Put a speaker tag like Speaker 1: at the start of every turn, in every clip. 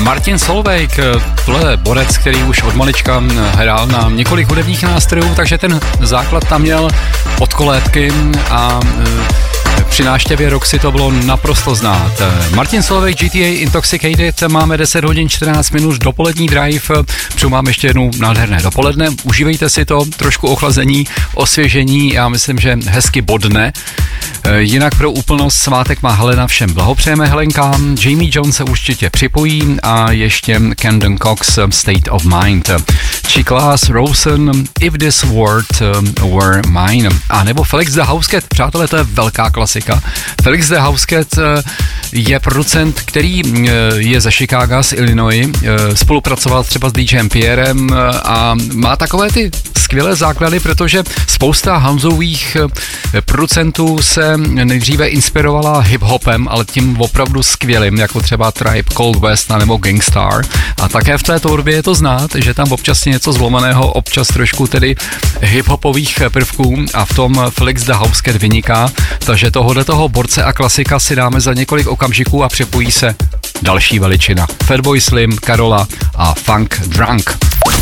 Speaker 1: Martin Solveig, tohle je borec, který už od malička hrál na několik hudebních nástrojů, takže ten základ tam měl od kolébky a při návštěvě Roxy to bylo naprosto znát. Martin Solveig, GTA Intoxicated, máme 10 hodin 14 minut, dopolední drive, přeju vám ještě jednou nádherné dopoledne, užívejte si to, trošku ochlazení, osvěžení, já myslím, že hezky bodne. Jinak pro úplnost svátek má Helena, všem blahopřejeme Helenkám, Jamie Jones se určitě připojí a ještě Camden Cox, State of Mind. Chiclas, Rosen, If This World Were Mine. A nebo Felix the Housecat, přátelé, to je velká klasika. Felix the Housecat je producent, který je ze Chicaga, z Illinois, spolupracoval třeba s DJem Pierrem a má takové ty skvělé základy, protože spousta houseových producentů se nejdříve inspirovala hip-hopem, ale tím opravdu skvělým, jako třeba Tribe Called Quest nebo Gangstar. A také v té tvorbě je to znát, že tam občas něco zlomeného, občas trošku tedy hip-hopových prvků a v tom Felix the Housecat vyniká. Takže tohoto borce a klasika si dáme za několik okamžiků a připojí se další veličina. Fatboy Slim, Karola a Funk Drunk.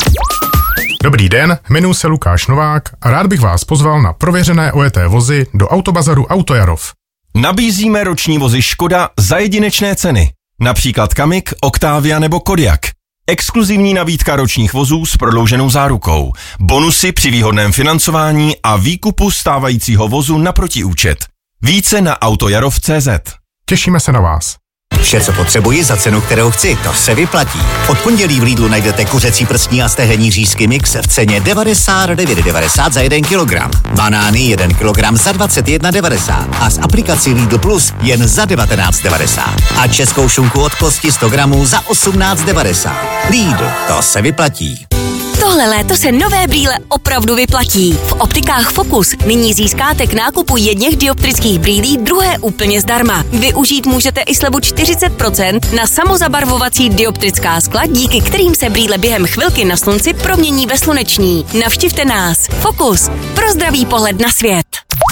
Speaker 2: Dobrý den, jmenuji se Lukáš Novák a rád bych vás pozval na prověřené ojeté vozy do Autobazaru Autojarov.
Speaker 3: Nabízíme roční vozy Škoda za jedinečné ceny. Například Kamiq, Octavia nebo Kodiaq. Exkluzivní nabídka ročních vozů s prodlouženou zárukou. Bonusy při výhodném financování a výkupu stávajícího vozu na protiúčet. Více na autojarov.cz.
Speaker 2: Těšíme se na vás.
Speaker 4: Vše, co potřebuji za cenu, kterou chci, to se vyplatí. Od pondělí v Lidlu najdete kuřecí prstní a stehenní řízky mix v ceně 99,90 za 1 kilogram. Banány 1 kilogram za 21,90 a z aplikací Lidl Plus jen za 19,90. A českou šunku od kosti 100 gramů za 18,90. Lidl, to se vyplatí.
Speaker 5: Tohle léto se nové brýle opravdu vyplatí. V optikách Focus nyní získáte k nákupu jedněch dioptrických brýlí druhé úplně zdarma. Využít můžete i slevu 40% na samozabarvovací dioptrická skla, díky kterým se brýle během chvilky na slunci promění ve sluneční. Navštivte nás. Focus. Pro zdravý pohled na svět.